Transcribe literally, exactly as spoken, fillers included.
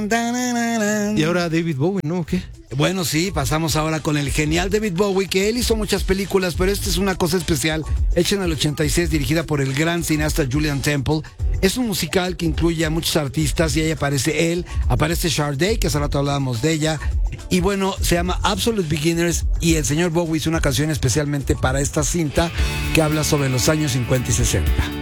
Y ahora David Bowie, ¿no? ¿O qué? Bueno, sí, pasamos ahora con el genial David Bowie, que él hizo muchas películas, pero esta es una cosa especial, hecha en el ochenta y seis, dirigida por el gran cineasta Julian Temple. Es un musical que incluye a muchos artistas y ahí aparece él, aparece Sade, que hace rato hablábamos de ella, y bueno, se llama Absolute Beginners, y el señor Bowie hizo una canción especialmente para esta cinta que habla sobre los años cincuenta y sesenta.